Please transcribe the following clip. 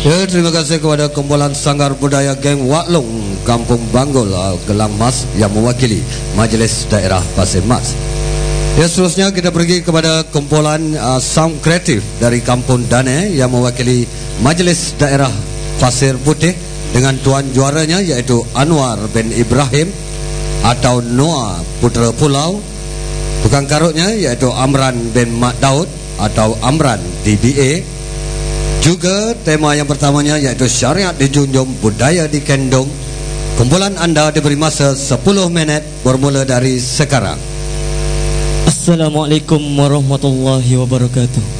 Ya, terima kasih kepada kumpulan Sanggar Budaya Geng Waklung Kampung Banggul Gelang Mas yang mewakili Majlis Daerah Pasir Mas. Ya, seterusnya kita pergi kepada kumpulan Sound Kreatif dari Kampung Dane yang mewakili Majlis Daerah Pasir Putih dengan tuan juaranya iaitu Anwar bin Ibrahim atau Noah Putra Pulau. Tukang karutnya iaitu Amran bin Mak Daud atau Amran DBA. Juga tema yang pertamanya iaitu syariat dijunjung, budaya dikendung. Kumpulan anda diberi masa 10 minit bermula dari sekarang. Assalamualaikum warahmatullahi wabarakatuh.